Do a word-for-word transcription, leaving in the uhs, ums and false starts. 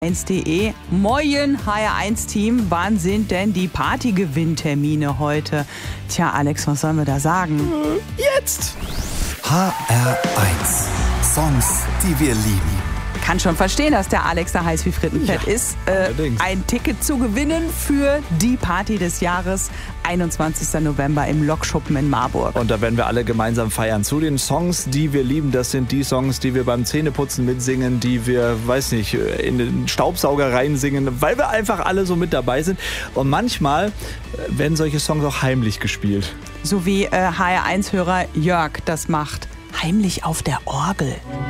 eins punkt de. Moin H R eins Team, wann sind denn die Partygewinntermine heute? Tja, Alex, was sollen wir da sagen? Jetzt! H R eins. Songs, die wir lieben. Kann schon verstehen, dass der Alex da heiß wie Frittenfett Ja, ist. Äh, ein Ticket zu gewinnen für die Party des Jahres, einundzwanzigsten November im Lokschuppen in Marburg. Und da werden wir alle gemeinsam feiern. Zu den Songs, die wir lieben, das sind die Songs, die wir beim Zähneputzen mitsingen, die wir, weiß nicht, in den Staubsauger reinsingen, weil wir einfach alle so mit dabei sind. Und manchmal werden solche Songs auch heimlich gespielt. So wie äh, H R eins Hörer Jörg das macht. Heimlich auf der Orgel.